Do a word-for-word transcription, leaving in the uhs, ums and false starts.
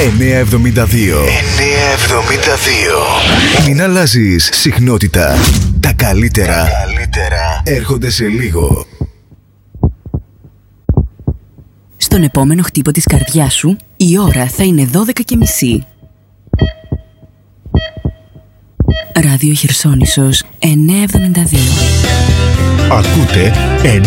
εννιακόσια εβδομήντα δύο. εννιακόσια εβδομήντα δύο. Μην αλλάζεις συχνότητα. Τα καλύτερα, Τα καλύτερα έρχονται σε λίγο. Στον επόμενο χτύπο της καρδιάς σου, η ώρα θα είναι δώδεκα και μισή. Ράδιο Χερσόνησος εννιακόσια εβδομήντα δύο. Ακούτε